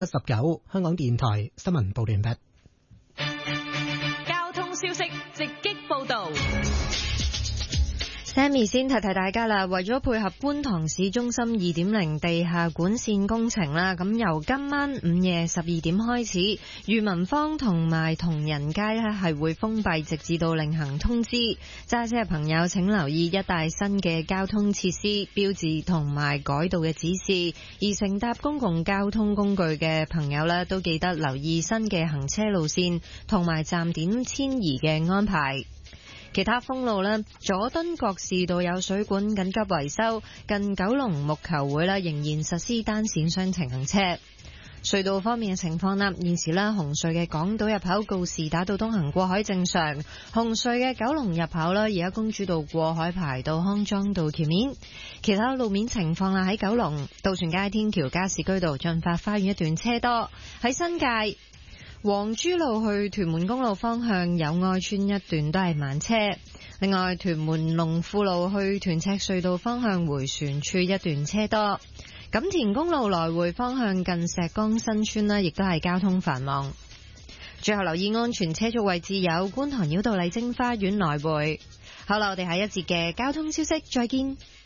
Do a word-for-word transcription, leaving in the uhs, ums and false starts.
十九，香港電台新聞報道完畢。 交通消息直擊報道。 Sammy 先提提大家啦，為咗配合觀塘市中心 二點零 地下管線工程啦，咁由今晚午夜十二點開始，裕民坊同埋同仁街咧係會封閉，直至到另行通知。揸車嘅朋友請留意一帶新嘅交通設施、標誌同埋改道嘅指示，而乘搭公共交通工具嘅朋友咧都記得留意新嘅行車路線同埋站點遷移嘅安排。其他封路呢，佐敦覺士道有水管緊急維修，近九龍木球會呢仍然實施單線雙程行車。隧道方面嘅情況啦，現時呢紅隧嘅港島入口告士打道東行過海正常，紅隧嘅九龍入口啦，而家公主道過海排到康莊道橋面。其他路面情況啦，喺九龍渡船街天橋加士居道進發花園一段車多，喺新界黃珠路去屯門公路方向友愛村一段都係慢車，另外屯門龍富路去屯赤隧道方向回旋處一段車多，錦田公路來回方向近石崗新村呢亦都係交通繁忙。最後留意安全車速位置有觀塘繞道麗晶花園來回。好啦，我哋下一節嘅交通消息再見。